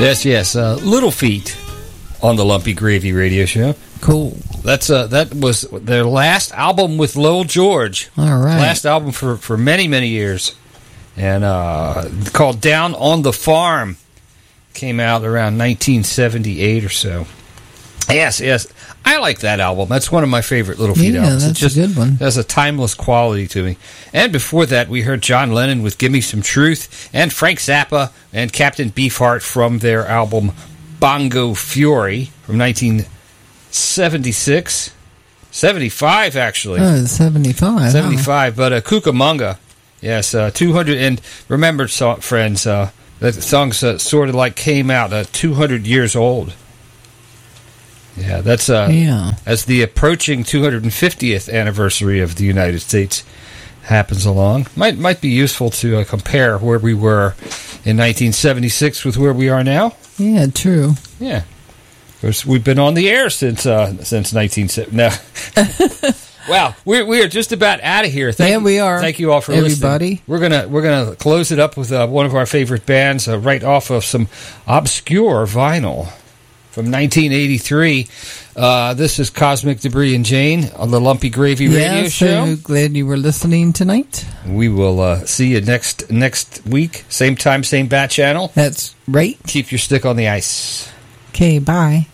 Yes. Little Feat on the Lumpy Gravy Radio Show. Cool. That was their last album with Lowell George. All right. Last album for many, many years. And called Down on the Farm. Came out around 1978 or so. Yes. I like that album. That's one of my favorite Little Feat albums. That's a good one. It has a timeless quality to me. And before that, we heard John Lennon with Gimme Some Truth, and Frank Zappa and Captain Beefheart from their album Bongo Fury from 1976. 75, actually. 75. 75, but Cucamonga. Yes, 200. And remember, friends, that song's sort of like came out 200 years old. Yeah, that's as the approaching 250th anniversary of the United States happens along. Might be useful to compare where we were in 1976 with where we are now. Yeah, true. Yeah, of course we've been on the air since 1970. No. Wow, we are just about out of here. We are. Thank you all for everybody. Listening. We're gonna close it up with one of our favorite bands right off of some obscure vinyl. From 1983, this is Cosmic Debris and Jane on the Lumpy Gravy Radio Show. So glad you were listening tonight. We will see you next week. Same time, same bat channel. That's right. Keep your stick on the ice. Okay, bye.